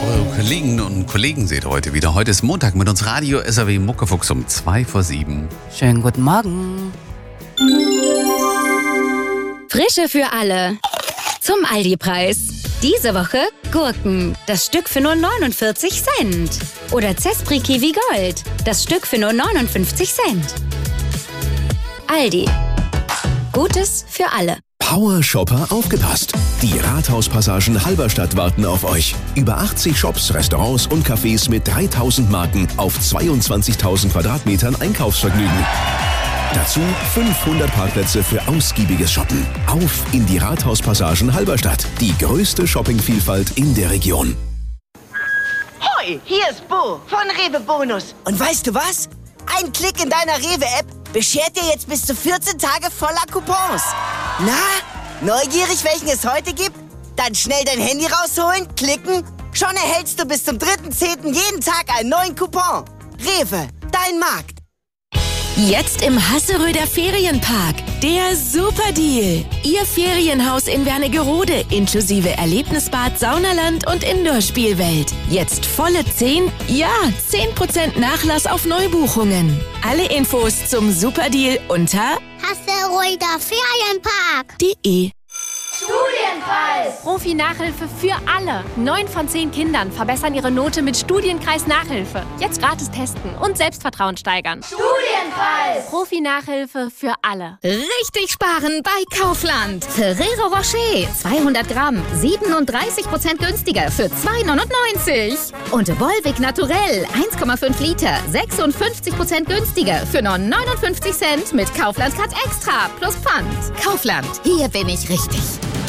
Kolleginnen und Kollegen seht ihr heute wieder. Heute ist Montag mit uns Radio SAW Muckefuchs um 6:02. Schönen guten Morgen. Frische für alle. Zum Aldi-Preis. Diese Woche Gurken. Das Stück für nur 49 Cent. Oder Zespri Kiwi Gold. Das Stück für nur 59 Cent. Aldi. Gutes für alle. Power-Shopper aufgepasst! Die Rathauspassagen Halberstadt warten auf euch. Über 80 Shops, Restaurants und Cafés mit 3000 Marken auf 22.000 Quadratmetern Einkaufsvergnügen. Dazu 500 Parkplätze für ausgiebiges Shoppen. Auf in die Rathauspassagen Halberstadt. Die größte Shoppingvielfalt in der Region. Hoi, hier ist Bo von Rewe Bonus. Und weißt du was? Ein Klick in deiner Rewe-App beschert dir jetzt bis zu 14 Tage voller Coupons. Na, neugierig, welchen es heute gibt? Dann schnell dein Handy rausholen, klicken. Schon erhältst du bis zum 3.10. jeden Tag einen neuen Coupon. Rewe, dein Markt. Jetzt im Hasseröder Ferienpark. Der Superdeal. Ihr Ferienhaus in Wernigerode inklusive Erlebnisbad, Saunaland und Indoor-Spielwelt. Jetzt volle 10% Nachlass auf Neubuchungen. Alle Infos zum Superdeal unter Hasseröder Ferienpark.de. Studienpreis! Profi-Nachhilfe für alle. 9 von 10 Kindern verbessern ihre Note mit Studienkreis Nachhilfe. Jetzt gratis testen und Selbstvertrauen steigern. Studienpreis! Profi-Nachhilfe für alle. Richtig sparen bei Kaufland. Ferrero Rocher, 200 Gramm, 37% günstiger für 2,99. Und Volvic Naturell, 1,5 Liter, 56% günstiger für nur 59 Cent mit Kaufland Cut Extra plus Pfand. Kaufland, hier bin ich richtig.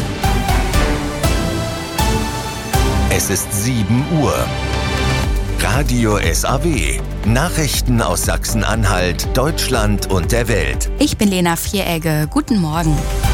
Es ist 7 Uhr. Radio SAW. Nachrichten aus Sachsen-Anhalt, Deutschland und der Welt. Ich bin Lena Vieregge. Guten Morgen.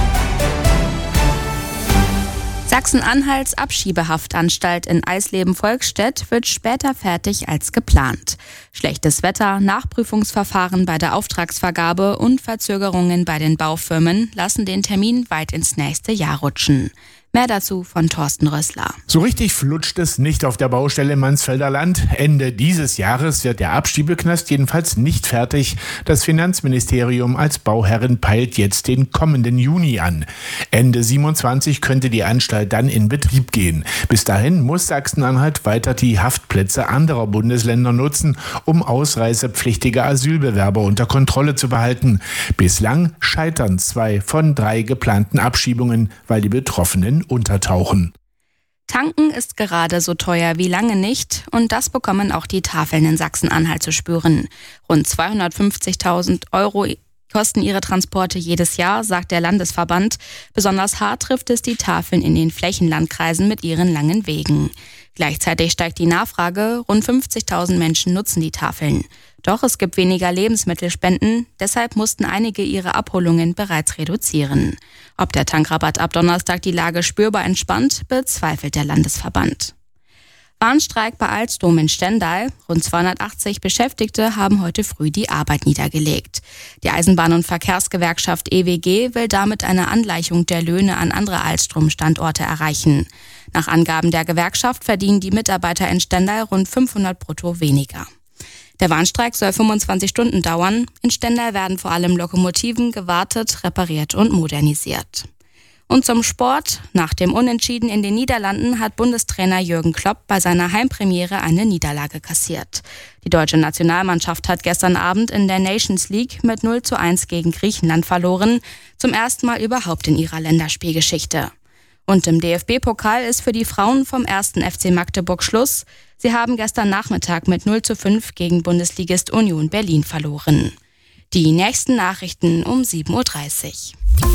Sachsen-Anhalts Abschiebehaftanstalt in Eisleben-Volkstedt wird später fertig als geplant. Schlechtes Wetter, Nachprüfungsverfahren bei der Auftragsvergabe und Verzögerungen bei den Baufirmen lassen den Termin weit ins nächste Jahr rutschen. Mehr dazu von Thorsten Rössler. So richtig flutscht es nicht auf der Baustelle im Mansfelder Land. Ende dieses Jahres wird der Abschiebeknast jedenfalls nicht fertig. Das Finanzministerium als Bauherrin peilt jetzt den kommenden Juni an. Ende 27 könnte die Anstalt dann in Betrieb gehen. Bis dahin muss Sachsen-Anhalt weiter die Haftplätze anderer Bundesländer nutzen, um ausreisepflichtige Asylbewerber unter Kontrolle zu behalten. Bislang scheitern 2 von 3 geplanten Abschiebungen, weil die Betroffenen untertauchen. Tanken ist gerade so teuer wie lange nicht und das bekommen auch die Tafeln in Sachsen-Anhalt zu spüren. Rund 250.000 Euro kosten ihre Transporte jedes Jahr, sagt der Landesverband. Besonders hart trifft es die Tafeln in den Flächenlandkreisen mit ihren langen Wegen. Gleichzeitig steigt die Nachfrage, rund 50.000 Menschen nutzen die Tafeln. Doch es gibt weniger Lebensmittelspenden, deshalb mussten einige ihre Abholungen bereits reduzieren. Ob der Tankrabatt ab Donnerstag die Lage spürbar entspannt, bezweifelt der Landesverband. Warnstreik bei Alstom in Stendal. Rund 280 Beschäftigte haben heute früh die Arbeit niedergelegt. Die Eisenbahn- und Verkehrsgewerkschaft EWG will damit eine Angleichung der Löhne an andere Alstom-Standorte erreichen. Nach Angaben der Gewerkschaft verdienen die Mitarbeiter in Stendal rund 500 brutto weniger. Der Warnstreik soll 25 Stunden dauern. In Stendal werden vor allem Lokomotiven gewartet, repariert und modernisiert. Und zum Sport. Nach dem Unentschieden in den Niederlanden hat Bundestrainer Jürgen Klopp bei seiner Heimpremiere eine Niederlage kassiert. Die deutsche Nationalmannschaft hat gestern Abend in der Nations League mit 0:1 gegen Griechenland verloren. Zum ersten Mal überhaupt in ihrer Länderspielgeschichte. Und im DFB-Pokal ist für die Frauen vom 1. FC Magdeburg Schluss. Sie haben gestern Nachmittag mit 0:5 gegen Bundesligist Union Berlin verloren. Die nächsten Nachrichten um 7:30 Uhr.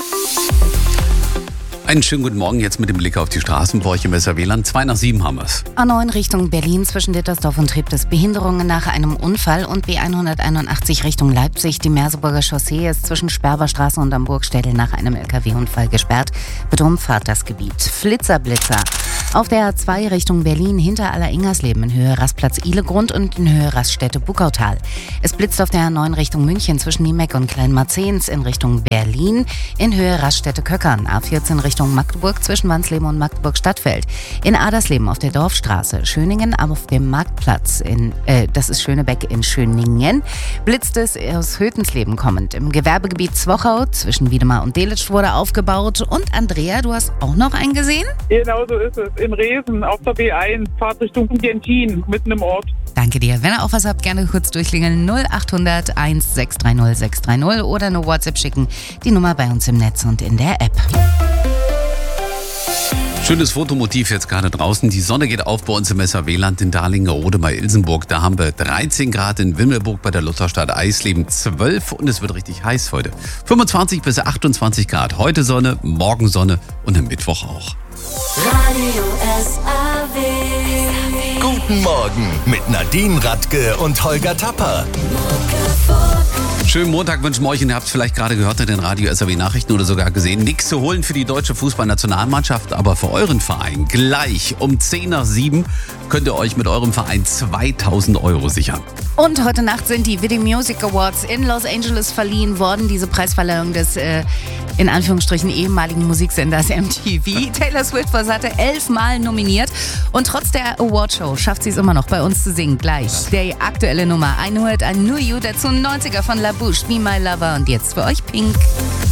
Einen schönen guten Morgen jetzt mit dem Blick auf die Straßen bei euch im SAW-Land. 6:02 haben wir es. A9 Richtung Berlin zwischen Dittersdorf und Treptow Behinderungen nach einem Unfall und B181 Richtung Leipzig. Die Merseburger Chaussee ist zwischen Sperberstraße und am Burgstädel nach einem LKW-Unfall gesperrt. Bitte umfahrt das Gebiet. Flitzer. Auf der A2 Richtung Berlin hinter Aller-Ingersleben in Höhe Rastplatz Ihlegrund und in Höhe Raststätte Buckautal. Es blitzt auf der A9 Richtung München zwischen Niemeck und Kleinmarzens in Richtung Berlin in Höhe Raststätte Köckern. A14 Richtung Richtung Magdeburg zwischen Wansleben und Magdeburg-Stadtfeld. In Adersleben auf der Dorfstraße. Schöningen auf dem Marktplatz, das ist Schönebeck in Schöningen, blitzt es aus Hötensleben kommend. Im Gewerbegebiet Zwochau zwischen Wiedemar und Delitzsch wurde aufgebaut. Und Andrea, du hast auch noch einen gesehen? Genau so ist es. In Resen auf der B1, Fahrt Richtung Gentin, mitten im Ort. Danke dir. Wenn ihr auch was habt, gerne kurz durchklingeln. 0800 1630 630 oder eine WhatsApp schicken. Die Nummer bei uns im Netz und in der App. Schönes Fotomotiv jetzt gerade draußen. Die Sonne geht auf bei uns im SAW-Land in Dahlingerode bei Ilsenburg. Da haben wir 13 Grad in Wimmelburg bei der Lutherstadt Eisleben 12 und es wird richtig heiß heute. 25 bis 28 Grad. Heute Sonne, morgen Sonne und am Mittwoch auch. Radio SAW. Guten Morgen mit Nadine Radke und Holger Tapper. Schönen Montag wünschen wir euch und ihr habt es vielleicht gerade gehört in den Radio SAW Nachrichten oder sogar gesehen. Nichts zu holen für die deutsche Fußballnationalmannschaft, aber für euren Verein gleich um 10 nach 7 könnt ihr euch mit eurem Verein 2.000 € sichern. Und heute Nacht sind die Video Music Awards in Los Angeles verliehen worden. Diese Preisverleihung des in Anführungsstrichen ehemaligen Musiksenders MTV. Taylor Swift hatte 11 Mal nominiert und trotz der Awardshow schafft sie es immer noch bei uns zu singen. Gleich der aktuelle Nummer 100, I Knew You, dazu 90er von La Bouche, Be My Lover und jetzt für euch Pink.